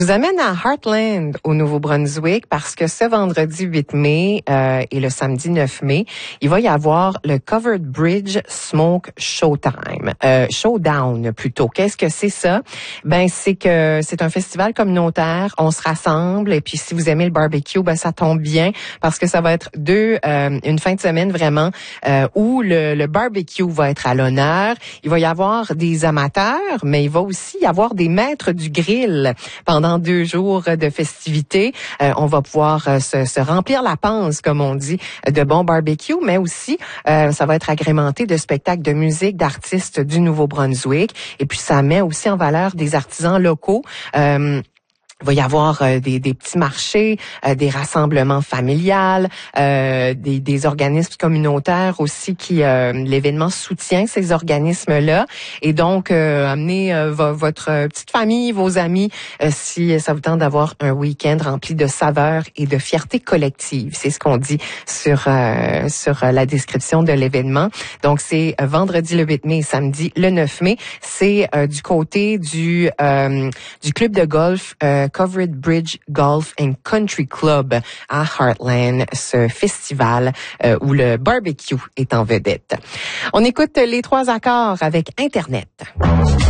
Je vous amène à Heartland, au Nouveau-Brunswick, parce que ce vendredi 8 mai et le samedi 9 mai, il va y avoir le Covered Bridge Smoke Showtime. Showdown, plutôt. Qu'est-ce que c'est ça? Ben, c'est que c'est un festival communautaire. On se rassemble, et puis si vous aimez le barbecue, ben, ça tombe bien, parce que ça va être une fin de semaine vraiment, où le barbecue va être à l'honneur. Il va y avoir des amateurs, mais il va aussi y avoir des maîtres du grill pendant 2 jours de festivités. On va pouvoir se remplir la panse, comme on dit, de bon barbecue, mais aussi ça va être agrémenté de spectacles de musique d'artistes du Nouveau-Brunswick. Et puis ça met aussi en valeur des artisans locaux. Il va y avoir des petits marchés, des rassemblements familiales, des organismes communautaires aussi qui l'événement soutient ces organismes-là. Et donc amenez votre petite famille, vos amis, si ça vous tente d'avoir un week-end rempli de saveurs et de fierté collective. C'est ce qu'on dit sur la description de l'événement. Donc c'est vendredi le 8 mai et samedi le 9 mai. C'est du côté du club de golf Covered Bridge Golf and Country Club à Heartland, ce festival où le barbecue est en vedette. On écoute les 3 accords avec Internet.